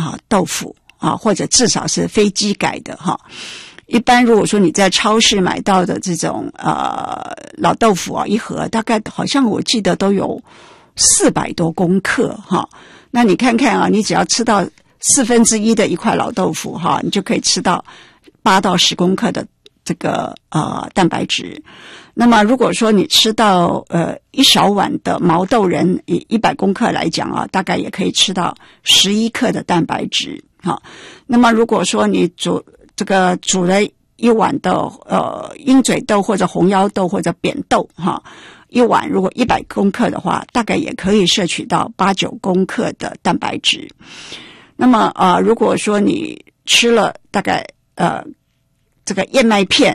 豆腐或者至少是非基改的一般如果说你在超市买到的这种老豆腐一盒大概好像我记得都有400多公克那你看看你只要吃到1/4的一块老豆腐你就可以吃到8到10公克的这个蛋白质。那么如果说你吃到一小碗的毛豆仁，以100公克来讲大概也可以吃到11克的蛋白质那么如果说你煮了一碗的鹰嘴豆或者红腰豆或者扁豆一碗如果100公克的话，大概也可以摄取到8、9公克的蛋白质。那么如果说你吃了大概这个燕麦片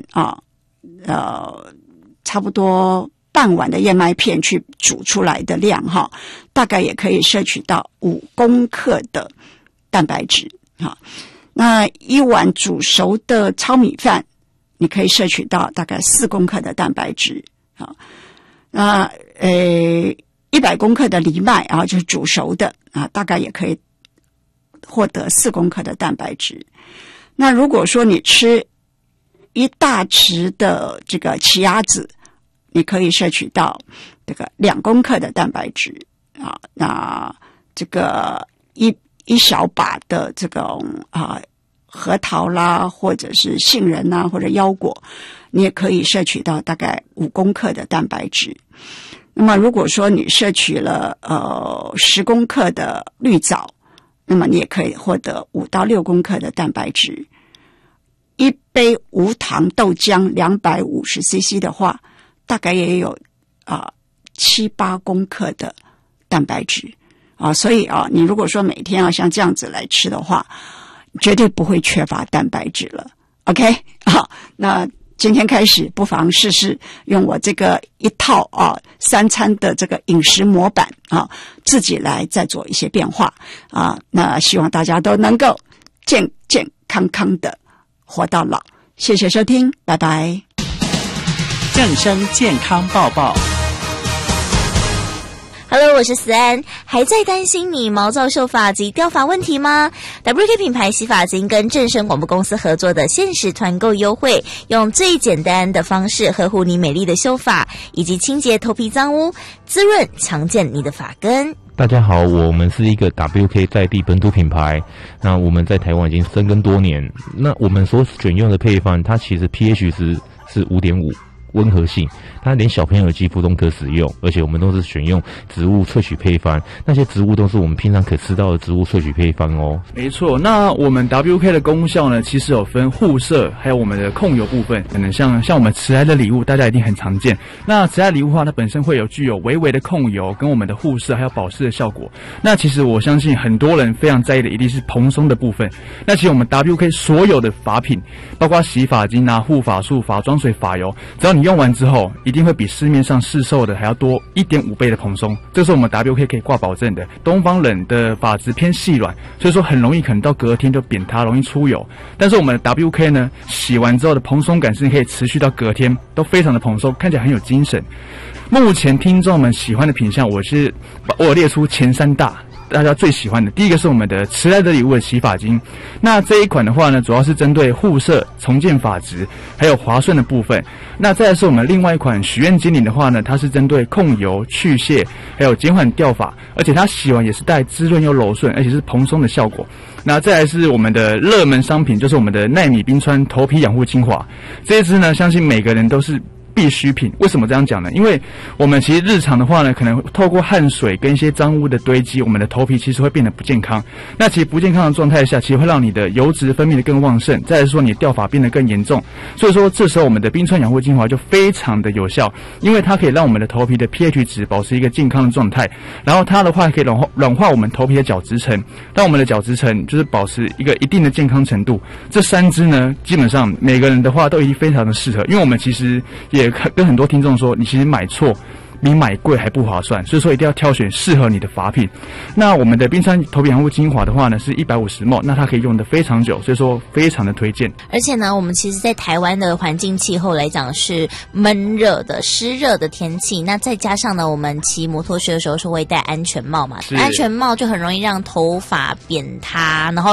差不多半碗的燕麦片去煮出来的量大概也可以摄取到5公克的蛋白质那一碗煮熟的糙米饭你可以摄取到大概4公克的蛋白质那100公克的藜麦就是煮熟的大概也可以获得4公克的蛋白质。那如果说你吃1大匙的这个奇亚籽，你可以摄取到这个2公克的蛋白质那这个一小把的这种核桃啦，或者是杏仁啦，或者腰果，你也可以摄取到大概5公克的蛋白质。那么如果说你摄取了10公克的绿藻，那么你也可以获得5到6公克的蛋白质。一杯无糖豆浆250cc 的话，大概也有7、8公克的蛋白质所以你如果说每天要像这样子来吃的话，绝对不会缺乏蛋白质了。 OK 好，那今天开始不妨试试用我这个一套3餐的这个饮食模板自己来再做一些变化那希望大家都能够健健康康的活到老。谢谢收听，拜拜。 正声健康报报。 Hello， 我是思安。还在担心你毛躁秀发及掉发问题吗？ WK 品牌洗发精跟正声广播公司合作的限时团购优惠，用最简单的方式呵护你美丽的秀发，以及清洁头皮脏污，滋润强健你的发根。 大家好，我们是一个 WK 在地本土品牌，那我们在台湾已经深耕多年。那我们所选用的配方，它其实 pH 值是 5.5， 温和性，它连小朋友的肌肤都可使用，而且我们都是选用植物萃取配方，那些植物都是我们平常可吃到的植物萃取配方哦。 没错，那我们 WK 的功效呢，其实有分护色，还有我们的控油部分。可能像我们迟来的礼物，大家一定很常见。那迟来礼物的话，它本身会有具有微微的控油，跟我们的护色还有保湿的效果。那其实我相信很多人非常在意的一定是蓬松的部分。那其实我们 WK 所有的发品，包括洗发精护发素、发妆水、发油，只要你用完之后，一定会比市面上市售的还要多 1.5 倍的蓬松，这是我们 WK 可以挂保证的。东方人的发质偏细软，所以说很容易可能到隔天就扁塌，容易出油。但是我们的 WK 呢，洗完之后的蓬松感是可以持续到隔天，都非常的蓬松，看起来很有精神。目前听众们喜欢的品项，我有列出前3大。大家最喜欢的，第一个是我们的迟来的礼物的洗发精。那这一款的话呢，主要是针对护色、重建发质，还有滑顺的部分。那再来是我们另外一款许愿精灵的话呢，它是针对控油、去屑，还有减缓掉发，而且它洗完也是带滋润又柔顺，而且是蓬松的效果。那再来是我们的热门商品，就是我们的奈米冰川头皮养护精华。这一支呢，相信每个人都是必需品。为什么这样讲呢？因为我们其实日常的话呢，可能透过汗水跟一些脏污的堆积，我们的头皮其实会变得不健康。那其实不健康的状态下，其实会让你的油脂分泌的更旺盛，再来说你的掉发变得更严重。所以说这时候我们的冰川养护精华就非常的有效，因为它可以让我们的头皮的 pH 值保持一个健康的状态，然后它的话可以软化我们头皮的角质层，让我们的角质层就是保持一个一定的健康程度。这3支呢，基本上每个人的话都已经非常的适合，因为我们其实也跟很多听众说，你其实买错比买贵还不划算，所以说一定要挑选适合你的发品。那我们的冰山头皮养护精华的话呢，是150ml，那它可以用得非常久，所以说非常的推荐。 而且呢，我们其实在台湾的环境气候来讲是闷热的、湿热的天气，那再加上呢，我们骑摩托车的时候是会戴安全帽嘛，安全帽就很容易让头发扁塌，然后